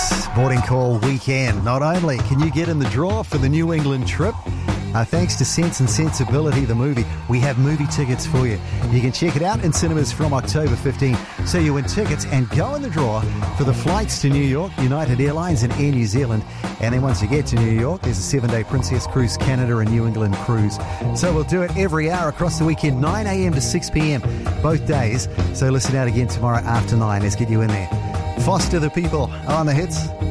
this boarding call weekend. Not only can you get in the draw for the New England trip, thanks to Sense and Sensibility, the movie, we have movie tickets for you. You can check it out in cinemas from October 15. So you win tickets and go in the draw for the flights to New York, United Airlines and Air New Zealand. And then once you get to New York, there's a 7-day Princess Cruise Canada and New England cruise. So we'll do it every hour across the weekend, 9 a.m. to 6 p.m. both days. So listen out again tomorrow after 9. Let's get you in there. Foster the People on the hits.